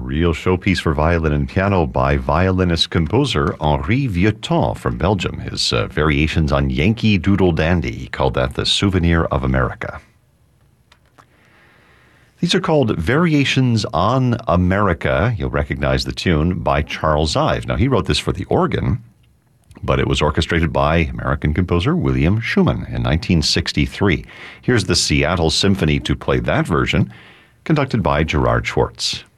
real showpiece for violin and piano by violinist-composer Henri Vieuxtemps from Belgium. His variations on Yankee Doodle Dandy. He called that the Souvenir of America. These are called Variations on America. You'll recognize the tune by Charles Ives. Now, he wrote this for the organ, but it was orchestrated by American composer William Schumann in 1963. Here's the Seattle Symphony to play that version, conducted by Gerard Schwartz.